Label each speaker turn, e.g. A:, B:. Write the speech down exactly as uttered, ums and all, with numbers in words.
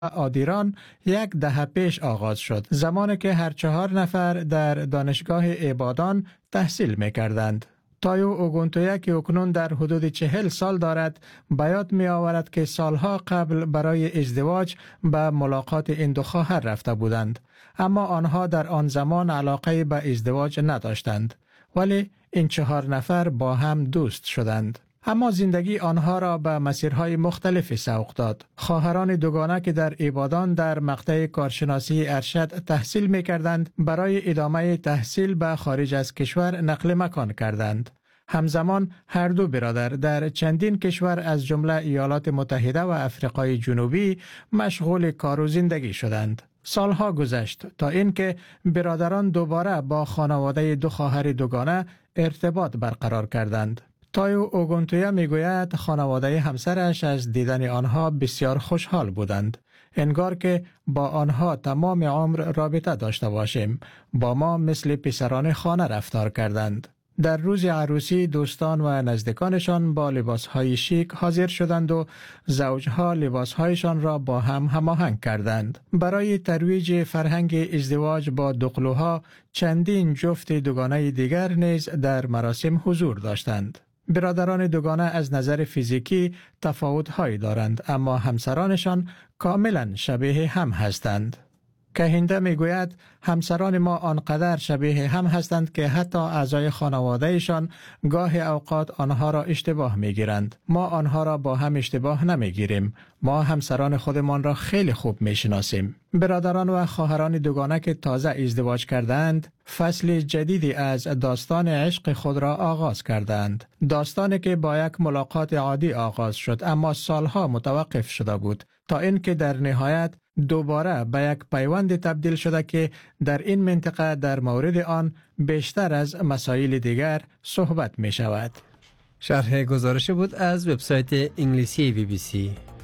A: آدیران یک دهه پیش آغاز شد، زمانی که هر چهار نفر در دانشگاه عبادان تحصیل می کردند. تایو اوگونتویا که اکنون در حدود چهل سال دارد، به یاد می آورد که سالها قبل برای ازدواج به ملاقات این دو خواهر رفته بودند، اما آنها در آن زمان علاقه به ازدواج نداشتند، ولی این چهار نفر با هم دوست شدند. اما زندگی آنها را به مسیرهای مختلفی سوق داد. خواهران دوگانه که در عبادان در مقطع کارشناسی ارشد تحصیل می کردند، برای ادامه تحصیل به خارج از کشور نقل مکان کردند. همزمان هر دو برادر در چندین کشور از جمله ایالات متحده و آفریقای جنوبی مشغول کار و زندگی شدند. سالها گذشت تا اینکه برادران دوباره با خانواده دو خواهر دوگانه ارتباط برقرار کردند. تایو اوگونتویا میگوید خانواده همسرش از دیدن آنها بسیار خوشحال بودند. انگار که با آنها تمام عمر رابطه داشته باشیم. با ما مثل پسران خانه رفتار کردند. در روز عروسی دوستان و نزدیکانشان با لباسهای شیک حاضر شدند و زوجها لباسهایشان را با هم هماهنگ کردند. برای ترویج فرهنگ ازدواج با دقلوها چندین جفت دوگانه دیگر نیز در مراسم حضور داشتند. برادران دوگانه از نظر فیزیکی تفاوت‌هایی دارند، اما همسرانشان کاملا شبیه هم هستند. کهینده میگوید همسران ما آنقدر شبیه هم هستند که حتی اعضای خانوادهشان گاه اوقات آنها را اشتباه میگیرند. ما آنها را با هم اشتباه نمیگیریم. ما همسران خودمان را خیلی خوب میشناسیم. برادران و خواهران دوگانه که تازه ازدواج کردند، فصل جدیدی از داستان عشق خود را آغاز کردند. داستانی که با یک ملاقات عادی آغاز شد، اما سالها متوقف شده بود، تا اینکه در نهایت دوباره به یک پیوند تبدیل شده که در این منطقه در مورد آن بیشتر از مسائل دیگر صحبت می شود.
B: شرح گزارش بود از وبسایت انگلیسی بی بی سی.